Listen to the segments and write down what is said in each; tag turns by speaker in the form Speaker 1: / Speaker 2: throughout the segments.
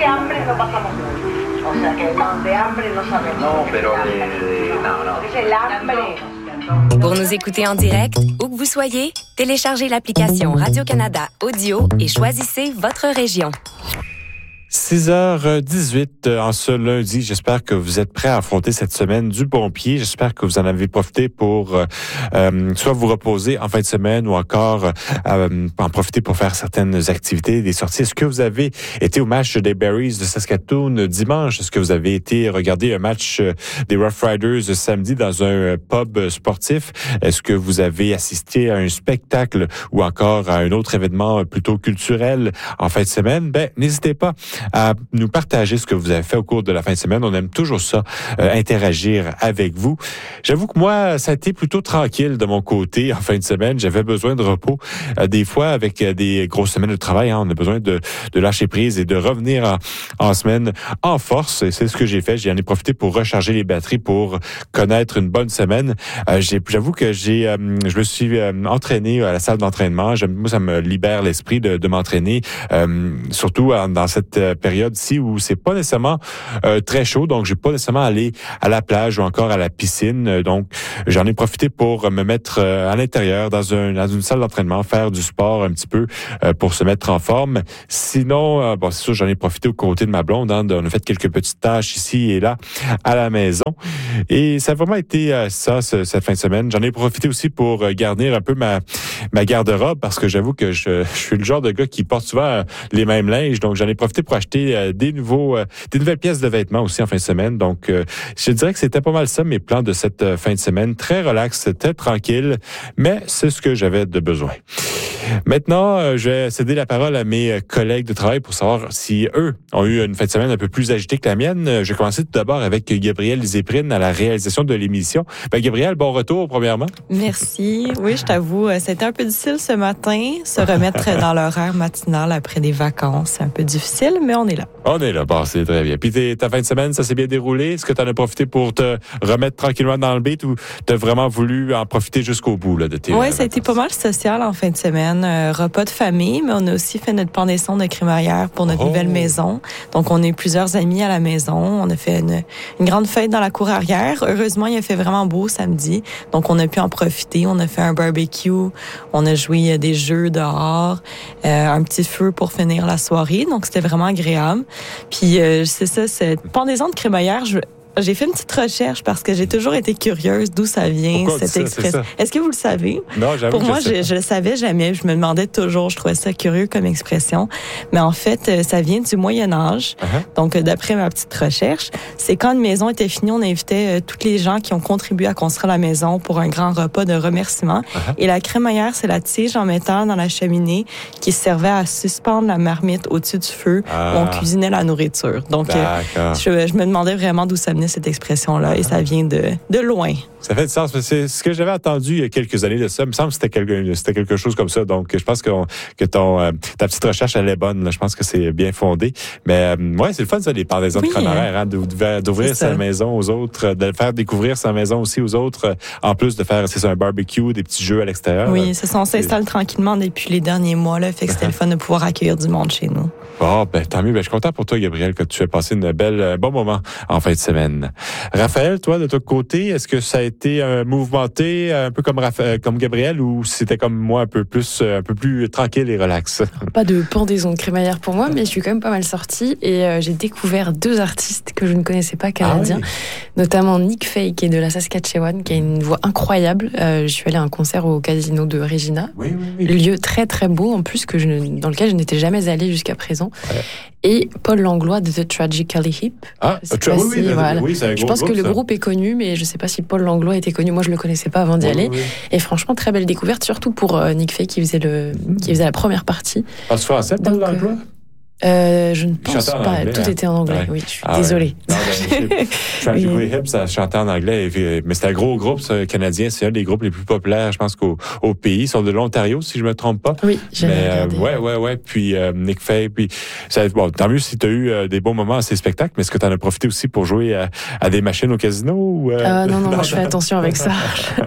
Speaker 1: hambre no pasamos mucho. O sea que de hambre no sabemos.
Speaker 2: No, pero no.
Speaker 1: Es el hambre.
Speaker 3: Pour nous écouter en direct, où que vous soyez, téléchargez l'application Radio-Canada Audio et choisissez votre région.
Speaker 4: 6h18 en ce lundi. J'espère que vous êtes prêts à affronter cette semaine du bon pied. J'espère que vous en avez profité pour soit vous reposer en fin de semaine ou encore en profiter pour faire certaines activités, des sorties. Est-ce que vous avez été au match des Berries de Saskatoon dimanche? Est-ce que vous avez été regarder un match des Rough Riders samedi dans un pub sportif? Est-ce que vous avez assisté à un spectacle ou encore à un autre événement plutôt culturel en fin de semaine? N'hésitez pas à nous partager ce que vous avez fait au cours de la fin de semaine. On aime toujours ça, interagir avec vous. J'avoue que moi, ça a été plutôt tranquille de mon côté en fin de semaine. J'avais besoin de repos. Des fois, avec des grosses semaines de travail, on a besoin de lâcher prise et de revenir en semaine en force. Et c'est ce que j'ai fait. J'en ai profité pour recharger les batteries pour connaître une bonne semaine. J'avoue que je me suis entraîné à la salle d'entraînement. Moi, ça me libère l'esprit de m'entraîner, surtout dans cette période-ci où c'est pas nécessairement très chaud, donc j'ai pas nécessairement allé à la plage ou encore à la piscine. Donc, j'en ai profité pour me mettre à l'intérieur dans une salle d'entraînement, faire du sport un petit peu pour se mettre en forme. Sinon, c'est sûr, j'en ai profité aux côtés de ma blonde. On a fait quelques petites tâches ici et là à la maison. Et ça a vraiment été ça, cette fin de semaine. J'en ai profité aussi pour garnir un peu ma garde-robe parce que j'avoue que je suis le genre de gars qui porte souvent les mêmes linges. Donc, j'en ai profité pour acheter des nouvelles pièces de vêtements aussi en fin de semaine. Donc, je dirais que c'était pas mal ça, mes plans de cette fin de semaine. Très relax, très tranquille, mais c'est ce que j'avais de besoin. Maintenant, je vais céder la parole à mes collègues de travail pour savoir si eux ont eu une fin de semaine un peu plus agitée que la mienne. Je vais commencer tout d'abord avec Gabrielle Zéprine à la réalisation de l'émission. Gabrielle, bon retour premièrement.
Speaker 5: Merci. Oui, je t'avoue, c'était un peu difficile ce matin, se remettre dans l'horaire matinal après des vacances. C'est un peu difficile, mais on est là.
Speaker 4: On est là, bon, c'est très bien. Puis ta fin de semaine, ça s'est bien déroulé? Est-ce que tu en as profité pour te remettre tranquillement dans le beat ou t'as vraiment voulu en profiter jusqu'au bout là, de tes
Speaker 5: Oui, ça a été pas mal social en fin de semaine. Repas de famille, mais on a aussi fait notre pendaison de crémaillère pour notre nouvelle maison. Donc, on est plusieurs amis à la maison. On a fait une grande fête dans la cour arrière. Heureusement, il a fait vraiment beau samedi. Donc, on a pu en profiter. On a fait un barbecue. On a joué des jeux dehors. Un petit feu pour finir la soirée. Donc, c'était vraiment agréable. Puis, c'est ça, cette pendaison de crémaillère, j'ai fait une petite recherche parce que j'ai toujours été curieuse d'où ça vient, cette expression. Est-ce que vous le savez?
Speaker 4: Non, j'avoue.
Speaker 5: Pour moi, je le savais jamais. Je me demandais toujours. Je trouvais ça curieux comme expression. Mais en fait, ça vient du Moyen-Âge. Donc, d'après ma petite recherche, c'est quand une maison était finie, on invitait tous les gens qui ont contribué à construire la maison pour un grand repas de remerciement. Et la crémaillère, c'est la tige en métal dans la cheminée qui servait à suspendre la marmite au-dessus du feu où on cuisinait la nourriture. Donc, je me demandais vraiment d'où ça venait cette expression-là et ça vient de loin.
Speaker 4: Ça fait du sens. C'est ce que j'avais entendu il y a quelques années de ça. Il me semble que c'était quelque chose comme ça. Donc, je pense que ta petite recherche, elle est bonne. Là. Je pense que c'est bien fondé. Mais ouais, c'est le fun, ça, des pendaisons de crémaillère, d'ouvrir sa maison aux autres, de faire découvrir sa maison aussi aux autres, en plus de faire, c'est ça, un barbecue, des petits jeux à l'extérieur.
Speaker 5: Oui, c'est ça. On s'installe tranquillement depuis les derniers mois. Là, fait que c'était le fun de pouvoir accueillir du monde chez nous.
Speaker 4: Bon, tant mieux. Je suis content pour toi, Gabrielle, que tu aies passé un bon moment en fin de semaine. Raphaël, toi, de ton côté, est-ce que ça a été mouvementé, un peu comme Gabrielle, ou c'était comme moi, un peu plus tranquille et relax?
Speaker 6: Pas de pendaison de crémaillère pour moi, mais je suis quand même pas mal sortie et j'ai découvert 2 artistes que je ne connaissais pas canadiens, notamment Nick Fay, qui est de la Saskatchewan, qui a une voix incroyable. Je suis allée à un concert au casino de Regina. Oui. Lieu très très beau, en plus, dans lequel je n'étais jamais allée jusqu'à présent. Ouais. Et Paul Langlois de The Tragically Hip.
Speaker 4: Oui, c'est un gros
Speaker 6: je pense
Speaker 4: groupe,
Speaker 6: que le groupe est connu, mais je sais pas si Paul Langlois était connu. Moi, je le connaissais pas avant d'y aller. Oui. Et franchement, très belle découverte, surtout pour Nick Fay qui faisait la première partie.
Speaker 4: En français, Paul Langlois?
Speaker 6: Je ne pense pas. Anglais, tout était en anglais. Oui, je suis désolée.
Speaker 4: Tragically Hip, ça chantait en anglais. Mais c'est un gros groupe canadien. C'est un des groupes les plus populaires, je pense, au pays. Ils sont de l'Ontario, si je me trompe pas.
Speaker 6: Oui, j'ai regardé.
Speaker 4: Ouais. Puis Nick Fay. Puis tant mieux si tu as eu des bons moments à ces spectacles. Mais est-ce que tu en as profité aussi pour jouer à des machines au casino?
Speaker 6: Non, moi, je fais attention avec ça.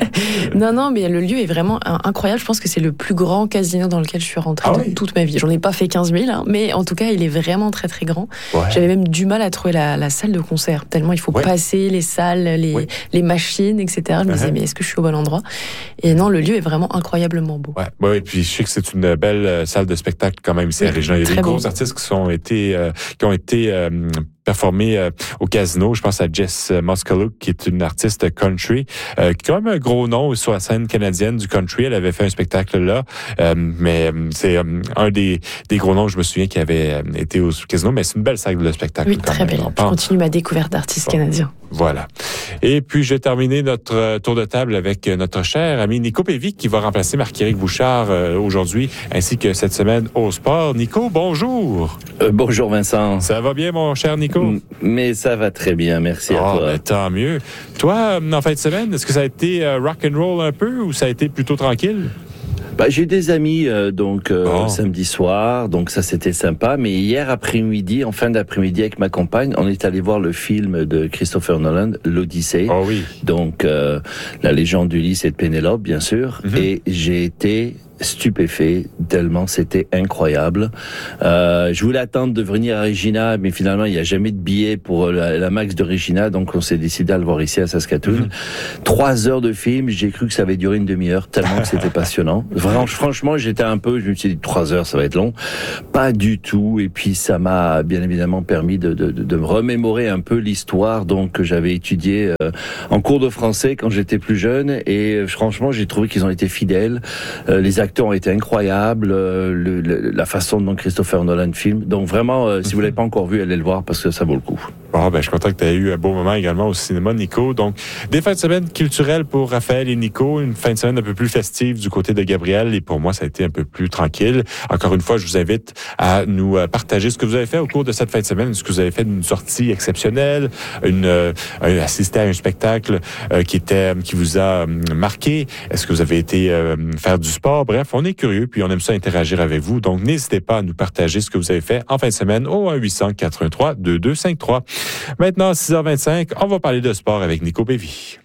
Speaker 6: Non, mais le lieu est vraiment incroyable. Je pense que c'est le plus grand casino dans lequel je suis rentrée de toute ma vie. J'en ai pas fait 15 000, mais en tout cas, Olympia, il est vraiment très très grand.
Speaker 4: Ouais.
Speaker 6: J'avais même du mal à trouver la salle de concert, tellement il faut passer les salles, les machines, etc. Je me disais, mais est-ce que je suis au bon endroit? Et non, le lieu est vraiment incroyablement beau.
Speaker 4: Ouais, et puis je sais que c'est une belle salle de spectacle quand même ici à la région. Il y a des gros artistes qui ont été performé au Casino. Je pense à Jess Moskaluke, qui est une artiste country, qui a quand même un gros nom sur la scène canadienne du country. Elle avait fait un spectacle là, mais c'est un des gros noms, je me souviens, qui avait été au Casino, mais c'est une belle salle de spectacle.
Speaker 6: Oui, très belle. Je continue ma découverte d'artistes canadiens.
Speaker 4: Voilà. Et puis, je vais terminer notre tour de table avec notre cher ami Nico Pévy, qui va remplacer Marc-Éric Bouchard aujourd'hui, ainsi que cette semaine au sport. Nico, bonjour.
Speaker 2: Bonjour Vincent.
Speaker 4: Ça va bien, mon cher Nico?
Speaker 2: Mais ça va très bien, merci à toi.
Speaker 4: Ben, tant mieux. Toi, en fin de semaine, est-ce que ça a été rock and roll un peu ou ça a été plutôt tranquille?
Speaker 2: J'ai des amis samedi soir, donc ça c'était sympa. Mais hier après-midi, en fin d'après-midi avec ma compagne, on est allé voir le film de Christopher Nolan, l'Odyssée.
Speaker 4: Oh oui.
Speaker 2: Donc la légende d'Ulysse et de Pénélope, bien sûr. Mm-hmm. Et j'ai été stupéfait tellement c'était incroyable. Je voulais attendre de venir à Regina, mais finalement il n'y a jamais de billets pour la max de Regina, donc on s'est décidé à le voir ici à Saskatoon. 3 heures de film, j'ai cru que ça avait duré une demi-heure tellement que c'était passionnant. Franchement, je me suis dit 3 heures, ça va être long. Pas du tout. Et puis ça m'a bien évidemment permis de me remémorer un peu l'histoire donc que j'avais étudiée en cours de français quand j'étais plus jeune. Et franchement, j'ai trouvé qu'ils ont été fidèles. Les acteurs ont été incroyables, la façon dont Christopher Nolan filme. Donc vraiment, si vous l'avez pas encore vu, allez le voir parce que ça vaut le coup.
Speaker 4: Bon, je suis content que tu aies eu un beau moment également au cinéma, Nico. Donc, des fins de semaine culturelles pour Raphaël et Nico, une fin de semaine un peu plus festive du côté de Gabriel. Et pour moi, ça a été un peu plus tranquille. Encore une fois, je vous invite à nous partager ce que vous avez fait au cours de cette fin de semaine. Est-ce que vous avez fait une sortie exceptionnelle, assister à un spectacle qui vous a marqué? Est-ce que vous avez été faire du sport? Bref, on est curieux, puis on aime ça interagir avec vous. Donc, n'hésitez pas à nous partager ce que vous avez fait en fin de semaine au 1-800-413-2253. Maintenant, 6h25, on va parler de sport avec Nico Pévy.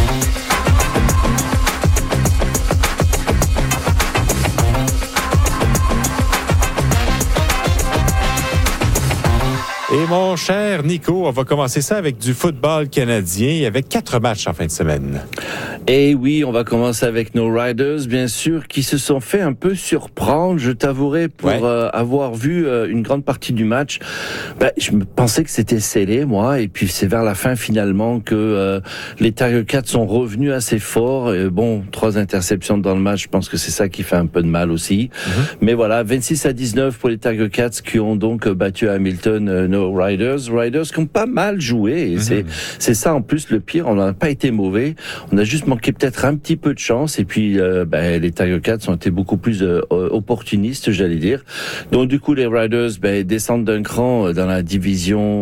Speaker 4: Et mon cher Nico, on va commencer ça avec du football canadien avec 4 matchs en fin de semaine.
Speaker 2: Et oui, on va commencer avec nos Riders, bien sûr, qui se sont fait un peu surprendre, je t'avouerai, pour avoir vu une grande partie du match. Je me pensais que c'était scellé, moi, et puis c'est vers la fin finalement que les Tiger Cats sont revenus assez fort. 3 interceptions dans le match, je pense que c'est ça qui fait un peu de mal aussi. Mais voilà, 26-19 pour les Tiger Cats qui ont donc battu à Hamilton nos Riders qui ont pas mal joué. Et c'est ça en plus le pire, on n'a pas été mauvais, on a juste manqué peut-être un petit peu de chance. Et puis les Tiger Cats ont été beaucoup plus opportunistes, j'allais dire. Donc du coup les Riders descendent d'un cran dans la division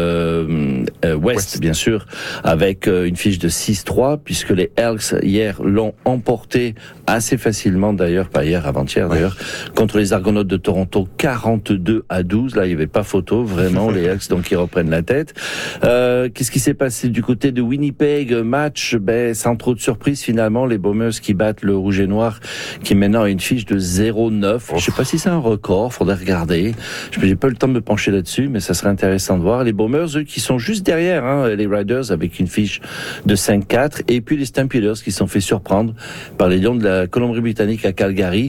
Speaker 2: Ouest, bien sûr, avec une fiche de 6-3, puisque les Elks hier l'ont emporté assez facilement d'ailleurs, pas hier, avant-hier d'ailleurs, contre les Argonautes de Toronto, 42-12. Là il n'y avait pas photo, vraiment. Les Elks donc ils reprennent la tête. Qu'est-ce qui s'est passé du côté de Winnipeg? Match sans trop de surprise finalement, les Bombers qui battent le Rouge et Noir, qui maintenant a une fiche de 0-9. Je sais pas si c'est un record, faudrait regarder. J'ai pas eu le temps de me pencher là-dessus, mais ça serait intéressant de voir. Les Bombers, eux, qui sont juste derrière les Riders avec une fiche de 5-4, et puis les Stampeders qui se sont fait surprendre par les Lions de la Colombie-Britannique à Calgary,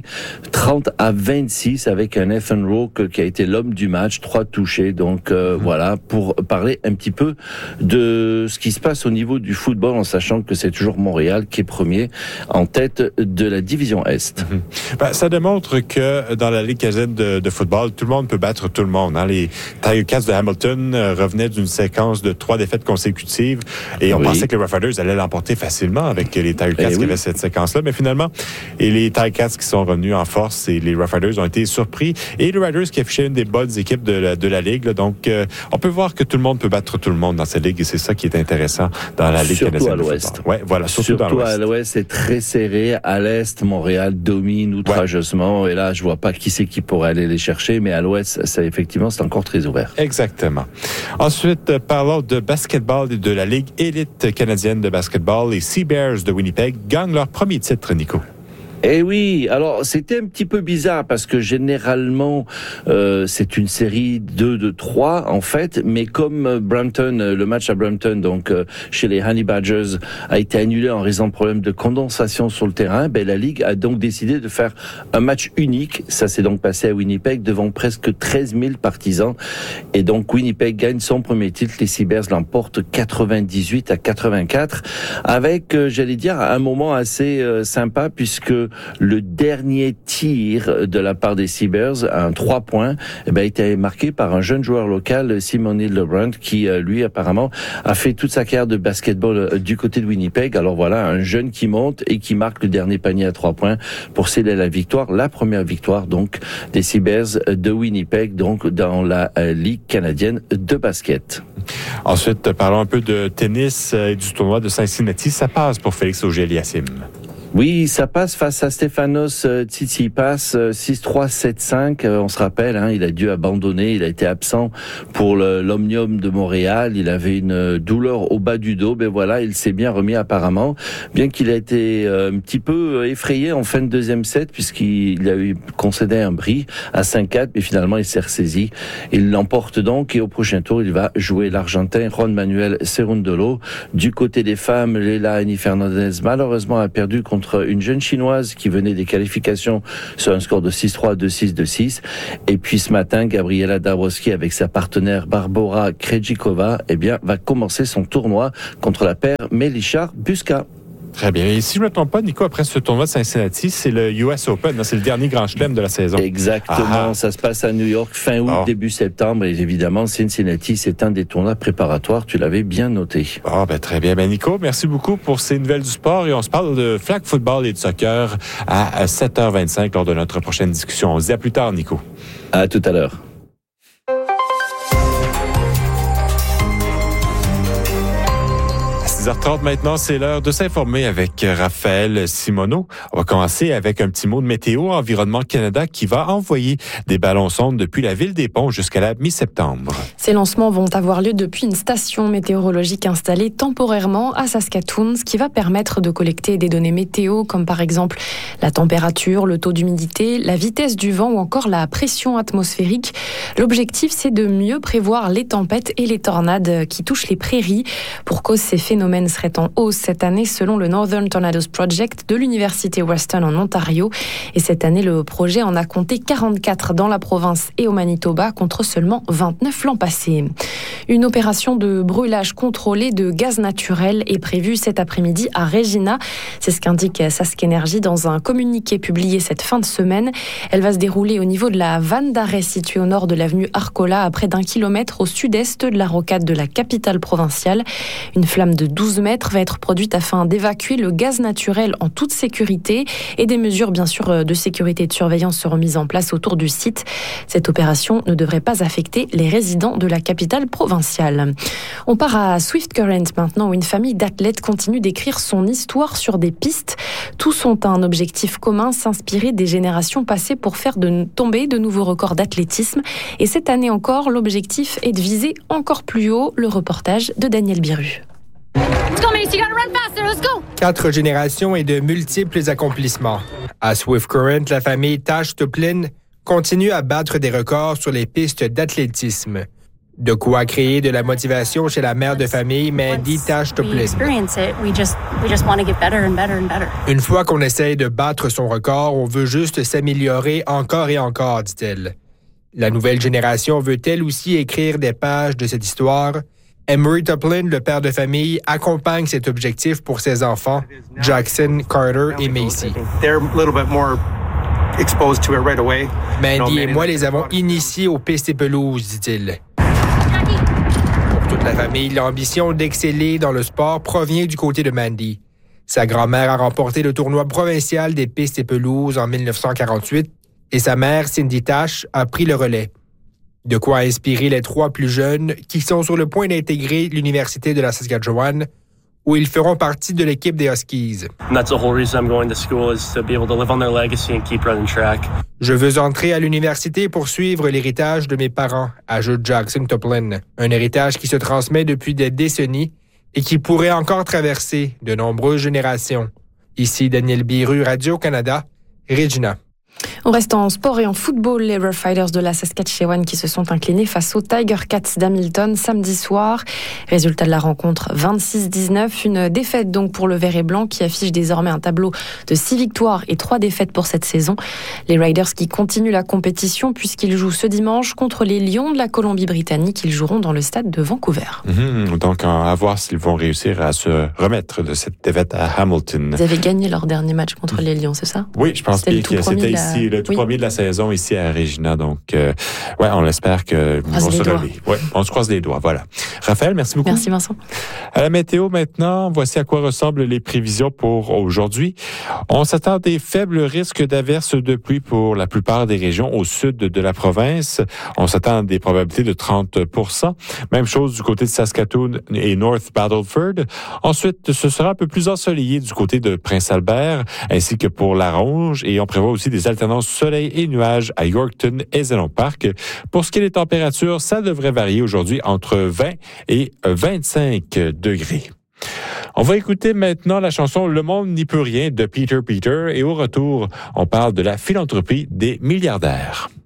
Speaker 2: 30-26 avec un Ethan Rourke qui a été l'homme du match, 3 touchés. Donc voilà, pour parler un petit peu de ce qui se passe au niveau du football, en sachant que c'est toujours Montréal qui est premier en tête de la division Est.
Speaker 4: Ça démontre que dans la Ligue canadienne de football, tout le monde peut battre tout le monde. Les Tiger Cats de Hamilton revenaient d'une séquence de 3 défaites consécutives et on pensait que les Rough Riders allaient l'emporter facilement avec les Tiger Cats qui avaient cette séquence-là. Mais finalement, les Tiger Cats qui sont revenus en force et les Rough Riders ont été surpris. Et les Riders qui affichaient une des bonnes équipes de la Ligue. Donc, on peut voir que tout le monde peut battre tout le monde dans cette Ligue et c'est ça qui est intéressant dans la Ligue canadienne de football. Surtout à l'Ouest. Ouais, voilà, surtout à
Speaker 2: l'Ouest, c'est très serré. À l'Est, Montréal domine outrageusement. Ouais. Et là, je vois pas qui c'est qui pourrait aller les chercher. Mais à l'Ouest, effectivement, c'est encore très ouvert.
Speaker 4: Exactement. Ensuite, parlons de basketball et de la Ligue élite canadienne de basketball. Les Sea Bears de Winnipeg gagnent leur premier titre, Nico.
Speaker 2: Eh oui, alors c'était un petit peu bizarre parce que généralement c'est une série 2-3 en fait, mais comme Brampton, le match à Brampton, donc chez les Honey Badgers, a été annulé en raison de problèmes de condensation sur le terrain, la Ligue a donc décidé de faire un match unique. Ça s'est donc passé à Winnipeg devant presque 13 000 partisans. Et donc Winnipeg gagne son premier titre. Les Seabears l'emportent 98-84 avec, j'allais dire, un moment assez sympa puisque le dernier tir de la part des Seabears, un 3 points, a été marqué par un jeune joueur local, Simone Lebrun, qui lui apparemment a fait toute sa carrière de basketball du côté de Winnipeg. Alors voilà, un jeune qui monte et qui marque le dernier panier à 3 points pour sceller la victoire, la première victoire donc des Seabears de Winnipeg, donc dans la Ligue canadienne de basket.
Speaker 4: Ensuite, parlons un peu de tennis et du tournoi de Cincinnati. Ça passe pour Félix Auger-Aliassime.
Speaker 2: Oui, ça passe face à Stefanos Tsitsipas, 6-3, 7-5. On se rappelle, il a dû abandonner, il a été absent pour l'Omnium de Montréal. Il avait une douleur au bas du dos, voilà, il s'est bien remis apparemment. Bien qu'il a été un petit peu effrayé en fin de deuxième set, puisqu'il a eu concédé un bris à 5-4, mais finalement il s'est ressaisi. Il l'emporte donc et au prochain tour, il va jouer l'Argentin Juan Manuel Cerundolo. Du côté des femmes, Leylah Fernandez malheureusement a perdu contre une jeune chinoise qui venait des qualifications sur un score de 6-3, 2-6, 2-6. Et puis ce matin, Gabriela Dabrowski avec sa partenaire Barbora Krejcikova, va commencer son tournoi contre la paire Melisha Buska.
Speaker 4: Très bien. Et si je ne me trompe pas, Nico, après ce tournoi de Cincinnati, c'est le US Open, c'est le dernier grand chelem de la saison.
Speaker 2: Exactement. Ça se passe à New York fin août, début septembre. Et évidemment, Cincinnati, c'est un des tournois préparatoires. Tu l'avais bien noté.
Speaker 4: Très bien. Nico, merci beaucoup pour ces nouvelles du sport. Et on se parle de flag football et de soccer à 7h25 lors de notre prochaine discussion. On se dit à plus tard, Nico.
Speaker 2: À tout à l'heure.
Speaker 4: 6h30 maintenant, c'est l'heure de s'informer avec Raphaël Simoneau. On va commencer avec un petit mot de météo. Environnement Canada qui va envoyer des ballons sondes depuis la ville des Ponts jusqu'à la mi-septembre.
Speaker 6: Ces lancements vont avoir lieu depuis une station météorologique installée temporairement à Saskatoon, ce qui va permettre de collecter des données météo comme par exemple la température, le taux d'humidité, la vitesse du vent ou encore la pression atmosphérique. L'objectif, c'est de mieux prévoir les tempêtes et les tornades qui touchent les prairies. Pour cause, ces phénomènes seraient en hausse cette année selon le Northern Tornadoes Project de l'Université Western en Ontario. Et cette année, le projet en a compté 44 dans la province et au Manitoba contre seulement 29 l'an passé. Une opération de brûlage contrôlé de gaz naturel est prévue cet après-midi à Regina. C'est ce qu'indique Sask Energy dans un communiqué publié cette fin de semaine. Elle va se dérouler au niveau de la vanne d'arrêt située au nord de l'avenue Arcola à près d'1 kilomètre au sud-est de la rocade de la capitale provinciale. Une flamme de 12 mètres va être produite afin d'évacuer le gaz naturel en toute sécurité et des mesures bien sûr de sécurité et de surveillance seront mises en place autour du site. Cette opération ne devrait pas affecter les résidents de la capitale provinciale. On part à Swift Current maintenant où une famille d'athlètes continue d'écrire son histoire sur des pistes. Tous ont un objectif commun, s'inspirer des générations passées pour faire tomber de nouveaux records d'athlétisme. Et cette année encore, l'objectif est de viser encore plus haut. Le reportage de Daniel Biru.
Speaker 7: 4 générations et de multiples accomplissements. À Swift Current, la famille Tash Toplin continue à battre des records sur les pistes d'athlétisme. De quoi créer de la motivation chez la mère de famille Mandy Tash Toplin. Une fois qu'on essaye de battre son record, on veut juste s'améliorer encore et encore, dit-elle. La nouvelle génération veut elle aussi écrire des pages de cette histoire. Emery Toplin, le père de famille, accompagne cet objectif pour ses enfants, Jackson, Carter et Macy. Mandy et moi les avons initiés aux pistes et pelouses, dit-il. Pour toute la famille, l'ambition d'exceller dans le sport provient du côté de Mandy. Sa grand-mère a remporté le tournoi provincial des pistes et pelouses en 1948 et sa mère, Cindy Tash, a pris le relais. De quoi inspirer les 3 plus jeunes qui sont sur le point d'intégrer l'Université de la Saskatchewan, où ils feront partie de l'équipe des Huskies. Je veux entrer à l'université pour suivre l'héritage de mes parents, ajoute Jackson Toplin, un héritage qui se transmet depuis des décennies et qui pourrait encore traverser de nombreuses générations. Ici Daniel Biru, Radio-Canada, Regina.
Speaker 6: On reste en sport et en football. Les Rough Riders de la Saskatchewan qui se sont inclinés face aux Tiger Cats d'Hamilton samedi soir. Résultat de la rencontre 26-19. Une défaite donc pour le vert et blanc qui affiche désormais un tableau de 6 victoires et 3 défaites pour cette saison. Les Riders qui continuent la compétition puisqu'ils jouent ce dimanche contre les Lions de la Colombie-Britannique. Ils joueront dans le stade de Vancouver.
Speaker 4: Donc à voir s'ils vont réussir à se remettre de cette défaite à Hamilton.
Speaker 6: Ils avaient gagné leur dernier match contre les Lions, c'est ça?
Speaker 4: Oui, je pense bien que c'était ici, le tout premier de la saison ici à Regina. Donc, on espère que vont se relever. Ouais, on se croise les doigts. Voilà. Raphaël, merci beaucoup.
Speaker 6: Merci Vincent.
Speaker 4: À la météo maintenant, voici à quoi ressemblent les prévisions pour aujourd'hui. On s'attend à des faibles risques d'averses de pluie pour la plupart des régions au sud de la province. On s'attend à des probabilités de 30%. Même chose du côté de Saskatoon et North Battleford. Ensuite, ce sera un peu plus ensoleillé du côté de Prince-Albert, ainsi que pour La Ronge. Et on prévoit aussi des alternances soleil et nuages à Yorkton et Zélon Park. Pour ce qui est des températures, ça devrait varier aujourd'hui entre 20 et 25 degrés. On va écouter maintenant la chanson « Le monde n'y peut rien » de Peter Peter. Et au retour, on parle de la philanthropie des milliardaires.